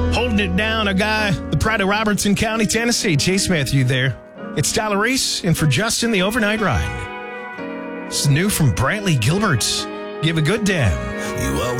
Holding it down, a guy, the pride of Robertson County, Tennessee. Chase Matthew there. It's Tyler Reese in for Justin, the overnight ride. It's new from Brantley Gilbert's. Give a good damn.